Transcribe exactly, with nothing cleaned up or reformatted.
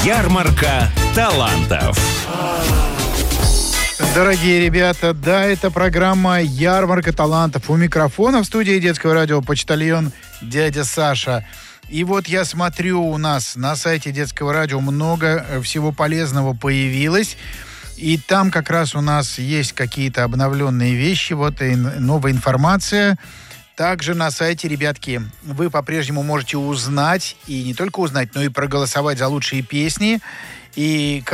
Ярмарка талантов. Дорогие ребята, да, это программа «Ярмарка талантов». У микрофона в студии детского радио почтальон дядя Саша. И вот я смотрю, у нас на сайте детского радио много всего полезного появилось. И там как раз у нас есть какие-то обновленные вещи, вот и новая информация. Также на сайте, ребятки, вы по-прежнему можете узнать, и не только узнать, но и проголосовать за лучшие песни. И